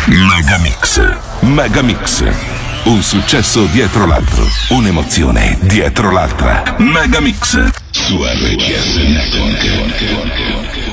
Megamix. Megamix. Un successo dietro l'altro. Un'emozione dietro l'altra. Megamix. Su RDS Network.